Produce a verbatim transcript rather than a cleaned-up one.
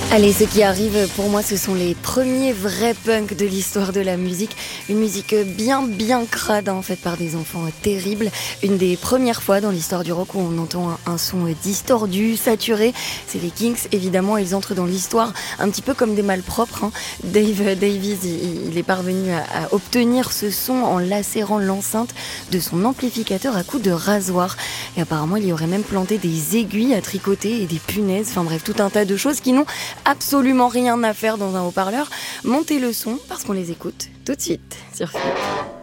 Allez, ce qui arrive pour moi, ce sont les premiers vrais punks de l'histoire de la musique. Une musique bien, bien crade, hein, faite par des enfants terribles. Une des premières fois dans l'histoire du rock où on entend un, un son distordu, saturé. C'est les Kinks, évidemment, ils entrent dans l'histoire un petit peu comme des malpropres. Hein. Dave Davies, il, il est parvenu à, à obtenir ce son en lacérant l'enceinte de son amplificateur à coups de rasoir. Et apparemment, il y aurait même planté des aiguilles à tricoter et des punaises. Enfin bref, tout un tas de choses qui n'ont absolument rien à faire dans un haut-parleur. Montez le son parce qu'on les écoute tout de suite sur Flip.